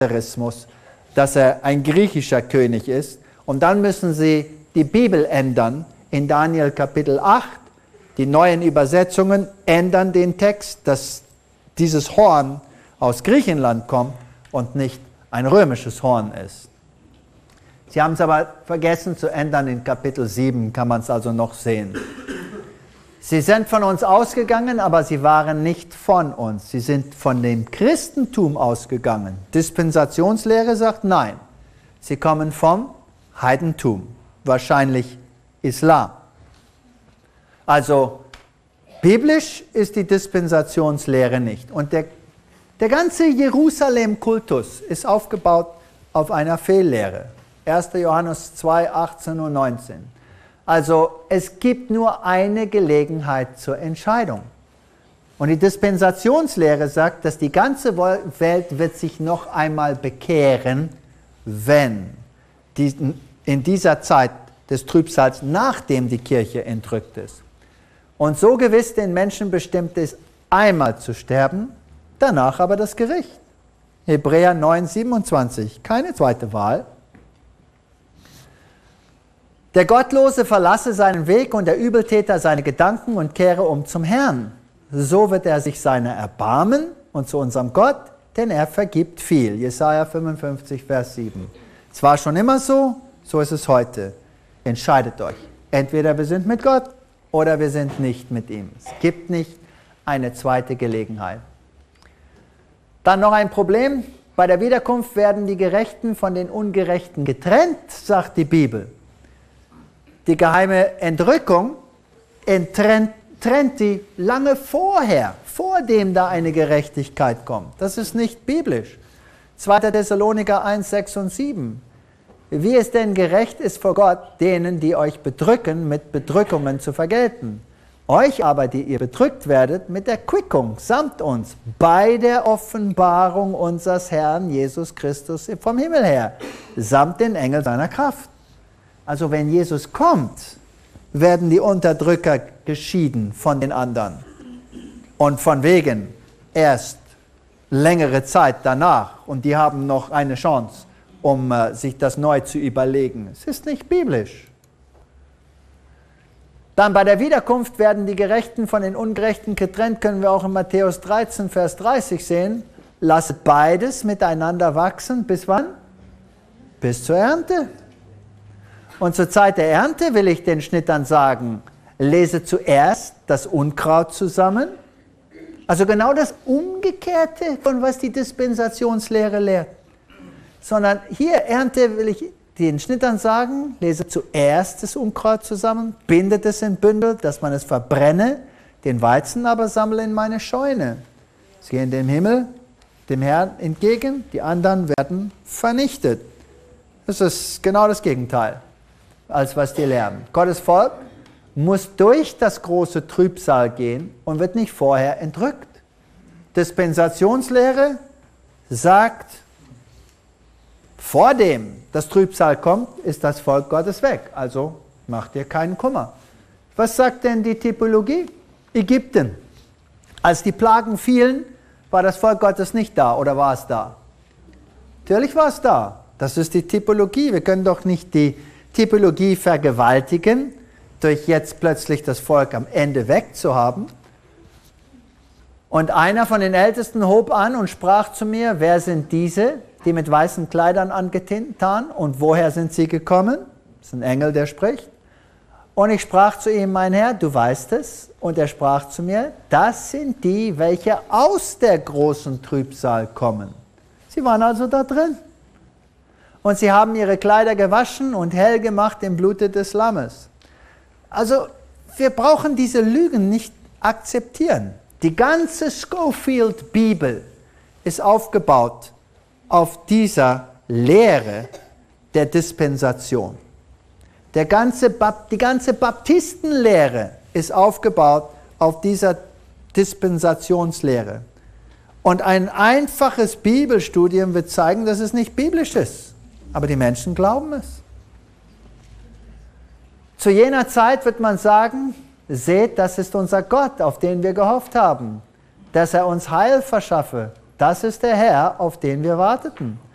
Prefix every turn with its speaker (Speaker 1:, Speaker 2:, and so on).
Speaker 1: dass er ein griechischer König ist. Und dann müssen sie die Bibel ändern in Daniel Kapitel 8. Die neuen Übersetzungen ändern den Text, dass dieses Horn aus Griechenland kommt und nicht ein römisches Horn ist. Sie haben es aber vergessen zu ändern, in Kapitel 7 kann man es also noch sehen. Sie sind von uns ausgegangen, aber sie waren nicht von uns. Sie sind von dem Christentum ausgegangen. Dispensationslehre sagt nein. Sie kommen vom Heidentum, wahrscheinlich Islam. Also biblisch ist die Dispensationslehre nicht. Und der ganze Jerusalem-Kultus ist aufgebaut auf einer Fehllehre. 1. Johannes 2, 18 und 19. Also es gibt nur eine Gelegenheit zur Entscheidung. Und die Dispensationslehre sagt, dass die ganze Welt wird sich noch einmal bekehren, wenn in dieser Zeit des Trübsals, nachdem die Kirche entrückt ist. Und so gewiss den Menschen bestimmt ist, einmal zu sterben, danach aber das Gericht. Hebräer 9, 27, keine zweite Wahl. Der Gottlose verlasse seinen Weg und der Übeltäter seine Gedanken und kehre um zum Herrn. So wird er sich seiner erbarmen und zu unserem Gott, denn er vergibt viel. Jesaja 55, Vers 7. Es war schon immer so, so ist es heute. Entscheidet euch. Entweder wir sind mit Gott oder wir sind nicht mit ihm. Es gibt nicht eine zweite Gelegenheit. Dann noch ein Problem. Bei der Wiederkunft werden die Gerechten von den Ungerechten getrennt, sagt die Bibel. Die geheime Entrückung trennt die lange vorher, vor dem da eine Gerechtigkeit kommt. Das ist nicht biblisch. 2. Thessaloniker 1, 6 und 7. Wie es denn gerecht ist vor Gott, denen, die euch bedrücken, mit Bedrückungen zu vergelten. Euch aber, die ihr bedrückt werdet, mit Erquickung samt uns, bei der Offenbarung unseres Herrn Jesus Christus vom Himmel her, samt den Engeln seiner Kraft. Also wenn Jesus kommt, werden die Unterdrücker geschieden von den anderen. Und von wegen erst längere Zeit danach. Und die haben noch eine Chance, um sich das neu zu überlegen. Es ist nicht biblisch. Dann bei der Wiederkunft werden die Gerechten von den Ungerechten getrennt, können wir auch in Matthäus 13, Vers 30 sehen. Lasset beides miteinander wachsen. Bis wann? Bis zur Ernte. Und zur Zeit der Ernte will ich den Schnittern sagen, lese zuerst das Unkraut zusammen. Also genau das Umgekehrte, von was die Dispensationslehre lehrt. Sondern hier Ernte will ich den Schnittern sagen, lese zuerst das Unkraut zusammen, bindet es in Bündel, dass man es verbrenne, den Weizen aber sammle in meine Scheune. Sie gehen dem Himmel, dem Herrn entgegen, die anderen werden vernichtet. Das ist genau das Gegenteil, als was die lernen. Gottes Volk muss durch das große Trübsal gehen und wird nicht vorher entrückt. Dispensationslehre sagt, vor dem das Trübsal kommt, ist das Volk Gottes weg. Also macht dir keinen Kummer. Was sagt denn die Typologie? Ägypten. Als die Plagen fielen, war das Volk Gottes nicht da, oder war es da? Natürlich war es da. Das ist die Typologie. Wir können doch nicht die Typologie vergewaltigen, durch jetzt plötzlich das Volk am Ende wegzuhaben. Und einer von den Ältesten hob an und sprach zu mir, wer sind diese, die mit weißen Kleidern angetan, und woher sind sie gekommen? Das ist ein Engel, der spricht. Und ich sprach zu ihm, mein Herr, du weißt es. Und er sprach zu mir, das sind die, welche aus der großen Trübsal kommen. Sie waren also da drin. Und sie haben ihre Kleider gewaschen und hell gemacht im Blute des Lammes. Also wir brauchen diese Lügen nicht akzeptieren. Die ganze Scofield-Bibel ist aufgebaut auf dieser Lehre der Dispensation. Die ganze Baptistenlehre ist aufgebaut auf dieser Dispensationslehre. Und ein einfaches Bibelstudium wird zeigen, dass es nicht biblisch ist. Aber die Menschen glauben es. Zu jener Zeit wird man sagen, seht, das ist unser Gott, auf den wir gehofft haben, dass er uns Heil verschaffe. Das ist der Herr, auf den wir warteten.